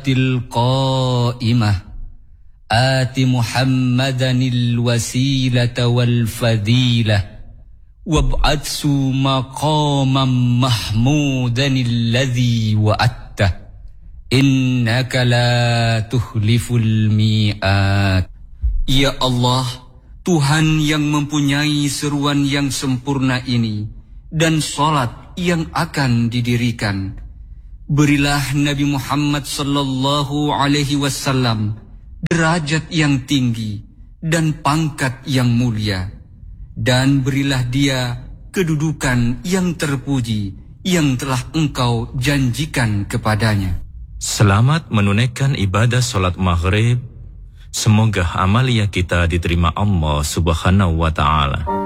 القائمة آت محمدا الوسيلة والفضيلة وابعثه مقاما محمودا الذي وعدته إنك لا تخلف الميعاد. Ya Allah, Tuhan yang mempunyai seruan yang sempurna ini dan salat yang akan didirikan, berilah Nabi Muhammad sallallahu alaihi wasallam derajat yang tinggi dan pangkat yang mulia, dan berilah dia kedudukan yang terpuji yang telah Engkau janjikan kepadanya. Selamat menunaikan ibadah solat maghrib. Semoga amalia kita diterima Allah Subhanahu wa ta'ala.